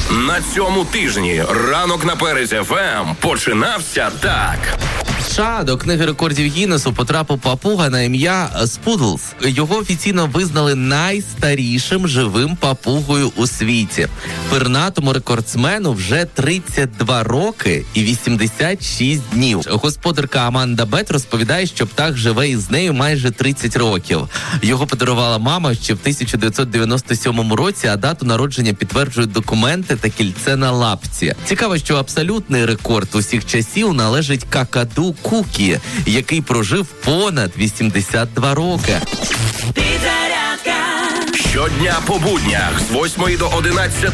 На цьому тижні ранок на Перезі ФМ починався так. В США до книги рекордів Гіннесу потрапив папуга на ім'я Спудлс. Його офіційно визнали найстарішим живим папугою у світі. Пернатому рекордсмену вже 32 роки і 86 днів. Господарка Аманда Бет розповідає, що птах живе із нею майже 30 років. Його подарувала мама ще в 1997 році, а дату народження підтверджують документи та кільце на лапці. Цікаво, що абсолютний рекорд усіх часів належить какаду Кукі, який прожив понад 82 роки. Щодня по буднях з 8 до 11